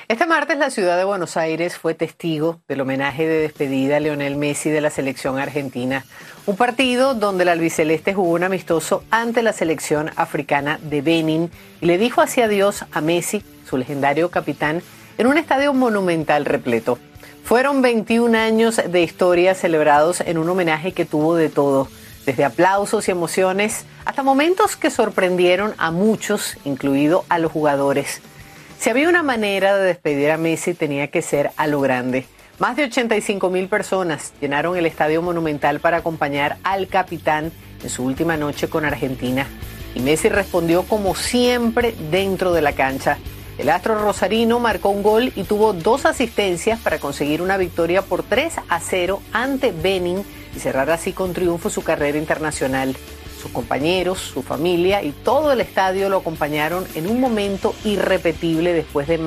Este martes la ciudad de Buenos Aires fue testigo del homenaje de despedida a Lionel Messi de la selección argentina. Un partido donde el albiceleste jugó un amistoso ante la selección africana de Benin y le dijo así adiós a Messi, su legendario capitán, en un estadio monumental repleto. Fueron 21 años de historia celebrados en un homenaje que tuvo de todo, desde aplausos y emociones hasta momentos que sorprendieron a muchos, incluido a los jugadores. Si había una manera de despedir a Messi, tenía que ser a lo grande. Más de 85,000 personas llenaron el Estadio Monumental para acompañar al capitán en su última noche con Argentina. Y Messi respondió como siempre dentro de la cancha. El astro rosarino marcó un gol y tuvo 2 asistencias para conseguir una victoria por 3-0 ante Benin y cerrar así con triunfo su carrera internacional. Sus compañeros, su familia y todo el estadio lo acompañaron en un momento irrepetible después de